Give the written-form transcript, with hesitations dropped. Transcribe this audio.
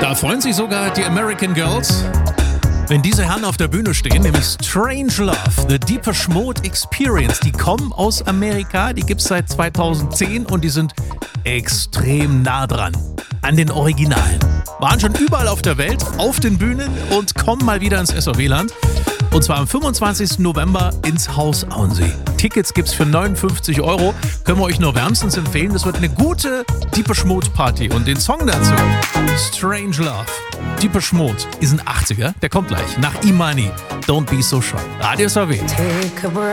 Da freuen sich sogar die American Girls, wenn diese Herren auf der Bühne stehen, nämlich Strange Love, The Depeche Mode Experience. Die kommen aus Amerika, die gibt's seit 2010 und die sind extrem nah dran an den Originalen. Waren schon überall auf der Welt, auf den Bühnen und kommen mal wieder ins SOW-Land. Und zwar am 25. November ins Haus Auensee. Tickets gibt's für 59 €. Können wir euch nur wärmstens empfehlen. Das wird eine gute Depeche Mode Party. Und den Song dazu, Strange Love. Depeche Mode ist ein 80er, der kommt gleich. Nach Imani, Don't Be So Shy. Radio SOW.